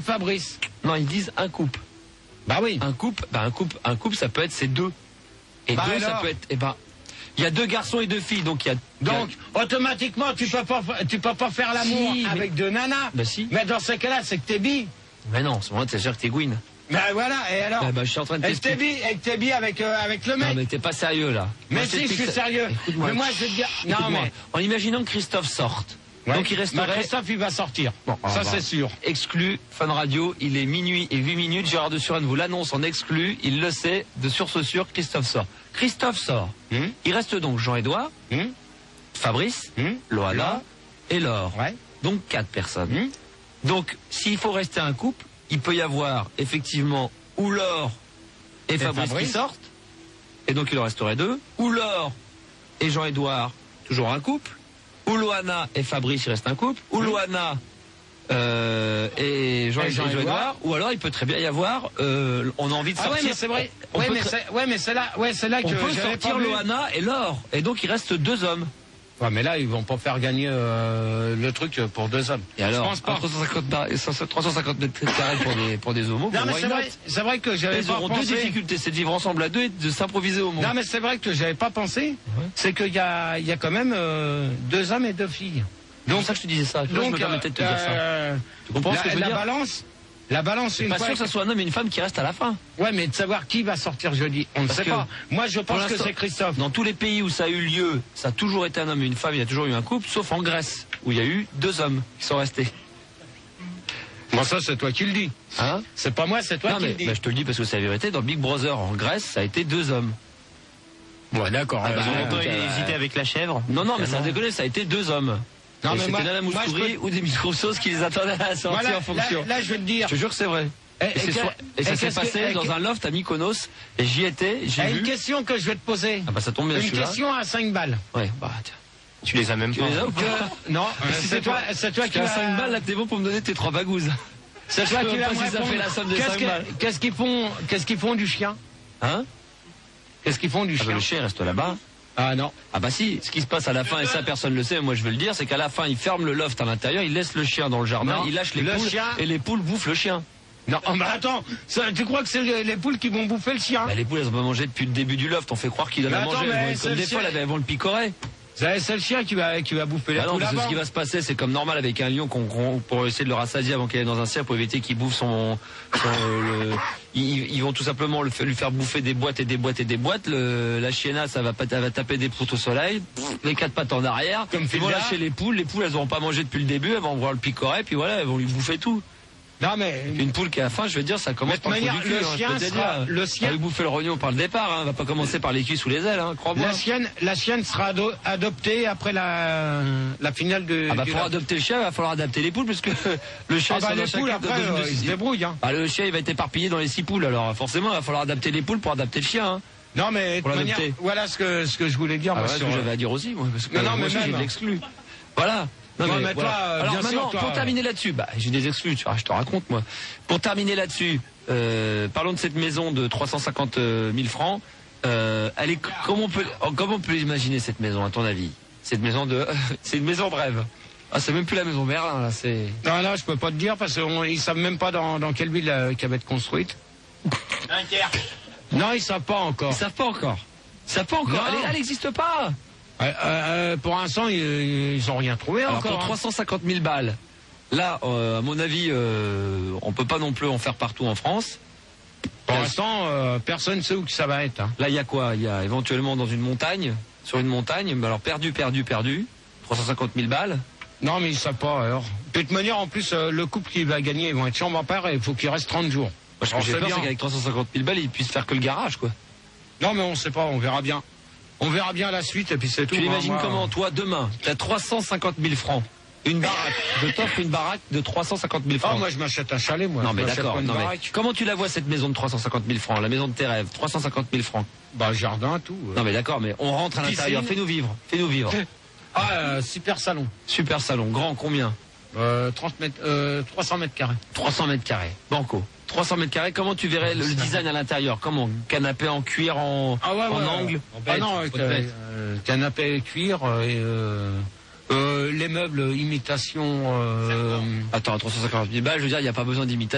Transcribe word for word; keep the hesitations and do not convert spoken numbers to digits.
Fabrice. Non, ils disent un couple. Bah oui. Un couple, bah un couple, un couple, ça peut être ces deux. Et bah deux, alors. ça peut être, eh ben, il y a deux garçons et deux filles, donc il y a. Donc, il y a... automatiquement, tu peux pas, tu peux pas faire l'amour si, avec mais... deux nanas. Bah si. Mais dans ce cas-là, c'est que t'es bi. Mais non, en ce moment, c'est sûr que t'es Gwyn. Bah voilà, et alors bah, bah, je suis en train de et que t'es bi, et que t'es bi avec, euh, avec le mec. Non, mais t'es pas sérieux, là. Mais moi, si, je suis ça... sérieux. Mais moi, je vais te dire... Non, mais... En imaginant que Christophe sorte. Ouais. Donc il resterait... Bah, Christophe, il va sortir. Bon, ça, c'est sûr. Exclu, Fun Radio, il est minuit et huit minutes. Gérard de Suren vous l'annonce en exclu. Il le sait, de source sûre, Christophe sort. Christophe sort. Mmh. Il reste donc Jean-Édouard, mmh. Fabrice, mmh. Loana Là. et Laure. Ouais. Donc quatre personnes. Mmh. Donc, s'il faut rester un couple, il peut y avoir effectivement ou Laure et, et Fabrice, Fabrice qui sortent. Et donc il en resterait deux. Ou Laure et Jean-Édouard, toujours un couple. Ou Loana et Fabrice, il reste un couple. Ou mmh. Loana euh, et Jean-Édouard. Jean ou alors il peut très bien y avoir, euh, on a envie de sortir. Ah ouais, mais c'est vrai. Ouais mais, très... ouais, mais c'est là, ouais, c'est là on que peut sortir Loana et Laure. Et donc il reste deux hommes. Ouais, mais là, ils vont pas faire gagner euh, le truc pour deux hommes. Et alors, je pense pas. trois cent cinquante mètres carrés pour des, pour des homos. Non, mais c'est vrai, c'est vrai que j'avais pas pensé. Ils auront pensé. deux difficultés, c'est de vivre ensemble à deux et de s'improviser au monde. Non, mais c'est vrai que j'avais pas pensé. Ouais. C'est qu'il y a, il y a quand même euh, deux hommes et deux filles. Donc, c'est ça que je te disais ça. Donc, je me permettais de te euh, dire ça. Tu comprends la, ce que je veux la dire? balance. La balance, c'est pas sûr que ce soit un homme et une femme qui restent à la fin. Ouais, mais de savoir qui va sortir jeudi, on ne sait pas. Moi, je pense que c'est Christophe. Dans tous les pays où ça a eu lieu, ça a toujours été un homme et une femme, il y a toujours eu un couple, sauf en Grèce, où il y a eu deux hommes qui sont restés. Bon, ça, c'est toi qui le dis. Hein? C'est pas moi, c'est toi non, qui mais, le dis. Bah, je te le dis parce que c'est la vérité. Dans Big Brother en Grèce, ça a été deux hommes. Ouais, d'accord. Ah, bah, ils ont longtemps hésité avec la chèvre. Non, non, mais ça déconne, ça a été deux hommes. Non, mais c'était Nana Mouskouri peux... ou des micro-sauces qui les attendaient à la sortie voilà, en fonction. Là, là, je vais te dire. Je te jure que c'est vrai. Et, et, et, soit... et ça s'est passé que... dans un loft à Mykonos, et j'y étais, j'ai vu... Une question que je vais te poser. Ah bah ça tombe bien. Une question à cinq balles. Ouais, bah tiens. Tu les as même tu pas. Les as ou pas que... Non, si c'est toi, c'est toi qui as as cinq balles, là t'es bon pour me donner tes trois bagouzes. C'est toi qui vas me répondre. Ça fait la somme de cinq balles. Qu'est-ce qu'ils font, qu'est-ce qu'ils font du chien? Hein? Qu'est-ce qu'ils font du chien? Le chien reste là-bas. Ah non. Ah bah si, ce qui se passe à la fin, et ça personne ne le sait, moi je veux le dire, c'est qu'à la fin, il ferme le loft à l'intérieur, il laisse le chien dans le jardin, non, il lâche les poules, chien... et les poules bouffent le chien. Non, mais attends, ça, tu crois que c'est les poules qui vont bouffer le chien? Bah, les poules, elles ont pas mangé depuis le début du loft, on fait croire qu'ils donnent à manger, elles vont, comme des fois, elles vont le picorer. C'est le chien qui va, qui va bouffer les bah poules. Non, parce que ce qui va se passer, c'est comme normal avec un lion qu'on, qu'on, pour essayer de le rassasier avant qu'il aille dans un cirque, pour éviter qu'il bouffe son... son le, ils, ils vont tout simplement le, lui faire bouffer des boîtes et des boîtes et des boîtes. Le, la chienna, ça va, elle va taper des proutes au soleil, les quatre pattes en arrière. Comme ils vont lâcher les poules, les poules, elles n'auront pas mangé depuis le début, elles vont voir le picorer, puis voilà, elles vont lui bouffer tout. Non mais une poule qui a faim, je veux dire, ça commence par manière, le, cul, le hein, chien je sera, dire, le chien va lui bouffer le rognon par le départ, hein, va pas commencer par les cuisses ou les ailes, hein, crois-moi. La chienne, la chienne sera ado adoptée après la, la finale de. Ah bah pour adopter le chien, il va falloir adapter les poules parce que le chien. Ah bah les poules après, de, de, de, il se débrouille. Hein. Ah, le chien il va être éparpillé dans les six poules, alors forcément il va falloir adapter les poules pour adapter le chien. Hein. Non mais de manière, voilà ce que ce que je voulais dire. Ah, moi, voilà sur... ce que j'avais à dire aussi, moi, parce que non, non, moi mais aussi même... j'ai de l'exclu. Voilà. Non, non, mais, mais voilà. toi, euh, alors bien maintenant, sûr, toi, pour terminer là-dessus, bah, j'ai des exclus, tu vois, je te raconte moi. Pour terminer là-dessus, euh, parlons de cette maison de trois cent cinquante mille francs. Euh, elle est, comment on peut, comment on peut imaginer cette maison à ton avis? Cette maison de, c'est une maison brève. Ah, c'est même plus la maison Merlin, là, c'est. Non, là, je peux pas te dire parce qu'ils savent même pas dans, dans quelle ville euh, qu'elle va être construite. Non, ils savent pas encore. Ils savent pas encore. Ils savent pas encore. Non. Elle n'existe pas. Euh, euh, pour l'instant, ils, ils ont rien trouvé alors encore. Pour trois cent cinquante mille balles, là, euh, à mon avis, euh, on peut pas non plus en faire partout en France. Pour l'instant, euh, personne ne sait où que ça va être. Hein. Là, il y a quoi? Il y a éventuellement dans une montagne, sur une montagne, mais alors perdu, perdu, perdu, trois cent cinquante mille balles. Non, mais ils savent pas alors. De toute manière, en plus, euh, le couple qui va gagner, ils vont être chambre à part et il faut qu'il reste trente jours. Parce que j'ai peur, c'est qu'avec trois cent cinquante mille balles, ils puissent faire que le garage, quoi. Non, mais on sait pas, on verra bien. On verra bien la suite et puis c'est tout. Tu l'imagines moi, comment, toi, demain, tu as trois cent cinquante mille francs, une baraque, je t'offre une baraque de trois cent cinquante mille francs. Ah, moi je m'achète un chalet, moi. Non, mais d'accord, non, mais comment tu la vois cette maison de trois cent cinquante mille francs, la maison de tes rêves, trois cent cinquante mille francs? Bah, jardin, tout. Euh. Non, mais d'accord, mais on rentre à l'intérieur, fais-nous vivre, fais-nous vivre. Ah, euh, super salon. Super salon, grand, combien? euh, trente mètres, euh, trois cents mètres carrés. trois cents mètres carrés, banco. trois cents mètres carrés, comment tu verrais le, le design à l'intérieur? Comment? Canapé en cuir, en, ah ouais, en ouais, angle? En ah non, avec, euh, euh, canapé cuir et euh, euh, les meubles imitation. Euh... Attends, trois cent cinquante mille balles, je veux dire, il n'y a pas besoin d'imitation.